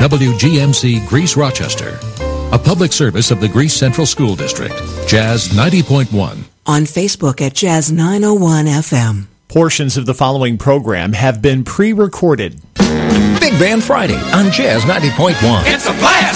WGMC Greece Rochester. A public service of the Greece Central School District. Jazz 90.1. On Facebook at Jazz 901 FM. Portions of the following program have been pre-recorded. Big Band Friday on Jazz 90.1. It's a blast!